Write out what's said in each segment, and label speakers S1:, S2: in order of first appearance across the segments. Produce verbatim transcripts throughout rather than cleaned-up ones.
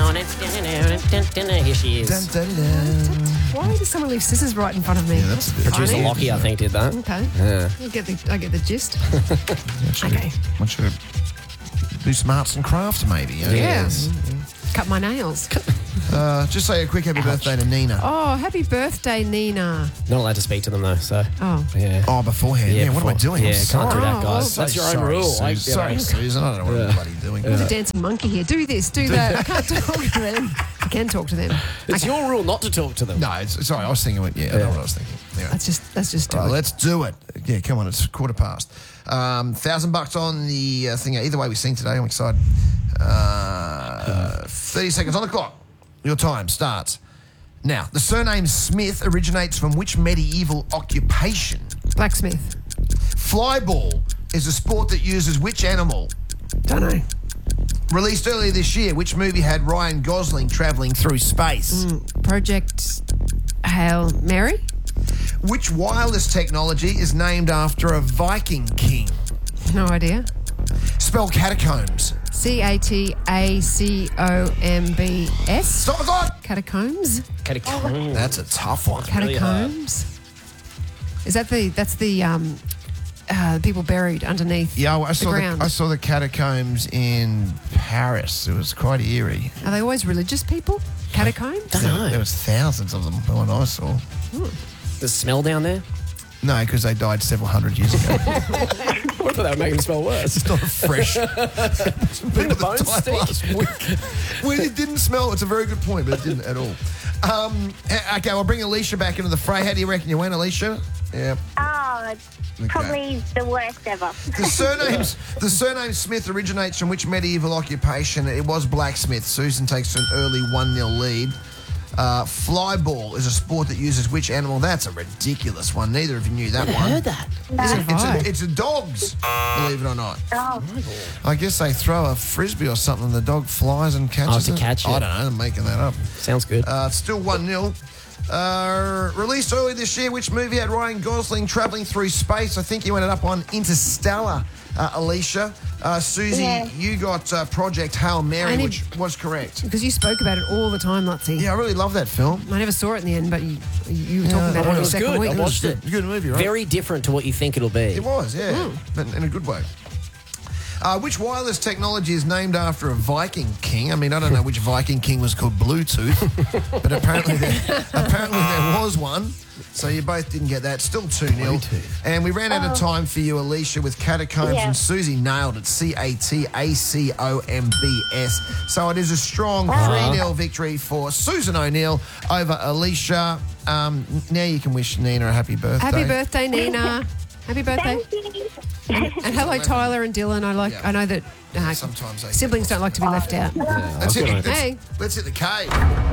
S1: Here she is.
S2: Dun, dun, dun.
S3: Why did someone leave scissors right in front of me?
S2: Yeah, that's a bit
S1: Producer
S2: funny.
S1: Lockie, I think, did that.
S3: Okay.
S1: Yeah.
S3: I get the I get the gist.
S2: Okay. I want you to do some arts and crafts, maybe. you know?
S3: Yes. Cut my nails.
S2: Uh, just say a quick happy birthday to Nina.
S3: Oh, happy birthday, Nina.
S1: Not allowed to speak to them, though, so...
S3: Oh.
S1: Yeah.
S2: Oh, beforehand. Yeah, what am I
S1: before-
S2: doing?
S1: Yeah,
S2: I'm
S1: can't
S2: sorry.
S1: do that,
S3: Oh,
S1: guys.
S3: well,
S1: That's your own
S2: sorry,
S1: rule.
S2: Susan.
S1: I- you
S2: Sorry,
S1: know.
S2: Susan. I don't know what
S1: Yeah.
S2: I'm bloody doing.
S3: There's a dancing monkey here. Do this, do that. I can't talk to them. I can talk to them.
S1: It's
S3: Okay.
S1: your rule not to talk to them.
S2: No, it's, sorry, I was thinking, yeah, I know what I was thinking. Anyway.
S3: Let's just let's just do
S2: Right,
S3: it.
S2: let's do it. Yeah, come on, it's quarter past. Um, thousand bucks on the uh, thing. Either way, we sing today. I'm excited. Uh, thirty seconds on the clock. Your time starts now. The surname Smith originates from which medieval occupation?
S3: Blacksmith.
S2: Flyball is a sport that uses which animal?
S3: Don't know.
S2: Released earlier this year, which movie had Ryan Gosling travelling through space?
S3: Mm, Project Hail Mary.
S2: Which wireless technology is named after a Viking king?
S3: No idea.
S2: Spell catacombs.
S3: C A T A C O M B S.
S2: Stop the clock.
S3: Catacombs.
S1: Catacomb.
S2: That's a tough one.
S1: really hard.
S3: Catacombs. Is that the that's the um uh, people buried underneath
S2: Yeah, I
S3: the
S2: saw the,
S3: ground?
S2: I saw the catacombs in Paris. It was quite eerie.
S3: Are they always religious people? Catacombs?
S1: Don't
S2: There,
S1: know.
S2: there was thousands of them. The one I saw.
S1: The smell down there?
S2: No, because they died several hundred years ago.
S1: I thought that would make them smell worse.
S2: It's not a fresh.
S1: Didn't the bones
S2: died
S1: stink?
S2: last week. Well, it didn't smell. It's a very good point, but it didn't at all. Um, eh, okay, I'll bring Alicia back into the fray. How do you reckon you went, Alicia? Yeah.
S4: Oh,
S2: Okay.
S4: probably the worst ever.
S2: The surnames, the surname Smith originates from which medieval occupation? It was blacksmith. Susan takes an early one nil lead. Uh, flyball is a sport that uses which animal? That's a ridiculous one. Neither of you knew that one.
S1: I heard that.
S2: It's a, it's,
S3: Right.
S2: a, it's a dog's, believe it or not.
S4: Oh,
S2: I guess they throw a frisbee or something. The dog flies and catches
S1: Oh, to
S2: it.
S1: catch
S2: I
S1: it.
S2: don't know. I'm making that up.
S1: Sounds good.
S2: Uh, it's still one nil. Uh, released early this year, which movie had Ryan Gosling travelling through space? I think you ended up on Interstellar, uh, Alicia. Uh, Susie,
S4: Yeah.
S2: you got uh, Project Hail Mary,
S3: I need-
S2: which was correct.
S3: Because you spoke about it all the time, Lutzy.
S2: Yeah, I really love that film.
S3: I never saw it in the end, but you, you were
S2: Yeah,
S3: talking about
S2: I
S3: it every
S2: was
S3: second
S1: good.
S3: week.
S1: I watched it.
S2: Good movie, right?
S1: Very different to what you think it'll be.
S2: It was, yeah, but in a good way. Uh, which wireless technology is named after a Viking king? I mean, I don't know which Viking king was called Bluetooth, but apparently there, apparently there was one. So you both didn't get that. Still two nil.
S1: Bluetooth.
S2: And we ran out of time for you, Alicia, with catacombs,
S4: Yeah.
S2: and Susie nailed it. C A T A C O M B S. So it is a strong three nil victory for Susan O'Neill over Alicia. Um, now you can wish Nina a happy birthday.
S3: Happy birthday, Nina. Happy birthday.
S4: thank you.
S3: And hello, Tyler and Dylan. I like.
S2: Yeah.
S3: I know that uh,
S2: Sometimes they
S3: siblings don't like to be left out.
S2: Let's hit,
S1: good
S2: let's,
S3: Hey.
S2: let's hit the cave.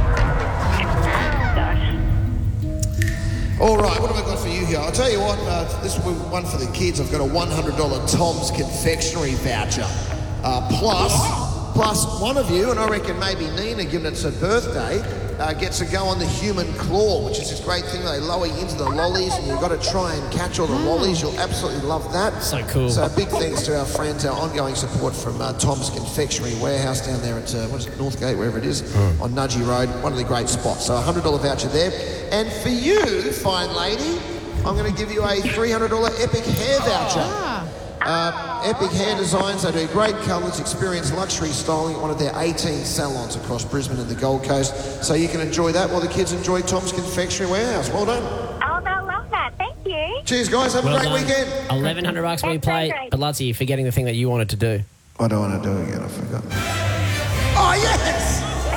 S4: Gosh.
S2: All right, what have I got for you here? I'll tell you what, uh, this will be one for the kids. I've got a one hundred dollars Tom's Confectionery voucher. Uh, plus, plus one of you, and I reckon maybe Nina, given it's her birthday, uh, gets to go on the human claw, which is this great thing. They lower you into the lollies, and you've got to try and catch all the lollies. You'll absolutely love that.
S1: So cool.
S2: So big thanks to our friends, our ongoing support from uh, Tom's Confectionery Warehouse down there at, uh, what is it, Northgate, wherever it is, on Nudgee Road. One of the great spots. So a one hundred dollars voucher there. And for you, fine lady, I'm going to give you a three hundred dollars Epic Hair voucher.
S3: Ah,
S2: Uh, Epic Hair Designs, they do great colours, experience luxury styling at one of their eighteen salons across Brisbane and the Gold Coast. So you can enjoy that while the kids enjoy Tom's Confectionery Warehouse. Well done.
S4: Oh, they'll love that. Thank you.
S2: Cheers, guys. Have
S1: Well
S2: a great
S1: done.
S2: weekend.
S1: eleven hundred bucks when you
S4: That's so
S1: play.
S4: great.
S1: But Lutzy, you're forgetting the thing that you wanted to do.
S2: I don't want to do it again. I forgot. Oh, yes!